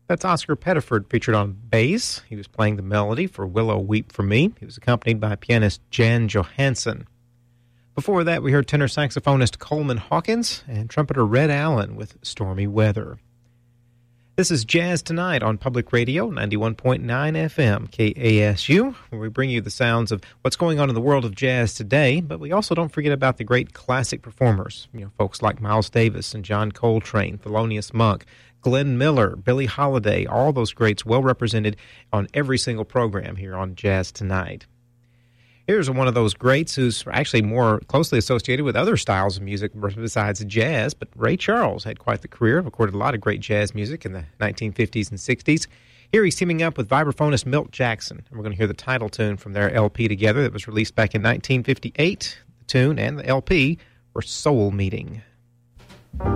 That's Oscar Pettiford featured on bass. He was playing the melody for Willow Weep for Me. He was accompanied by pianist Jan Johansson. Before that, we heard tenor saxophonist Coleman Hawkins and trumpeter Red Allen with Stormy Weather. This is Jazz Tonight on Public Radio, 91.9 FM, KASU, where we bring you the sounds of what's going on in the world of jazz today, but we also don't forget about the great classic performers, folks like Miles Davis and John Coltrane, Thelonious Monk, Glenn Miller, Billie Holiday, all those greats well represented on every single program here on Jazz Tonight. Here's one of those greats who's actually more closely associated with other styles of music besides jazz, but Ray Charles had quite the career, recorded a lot of great jazz music in the 1950s and 60s. Here he's teaming up with vibraphonist Milt Jackson, and we're going to hear the title tune from their LP together that was released back in 1958. The tune and the LP were Soul Meeting.